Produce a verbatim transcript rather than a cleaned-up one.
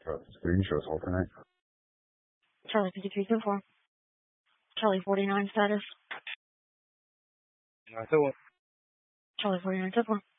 Uh, Screen shows alternate. Charlie fifty-three two four. Charlie forty-nine status. nine two one. Charlie forty-nine two four.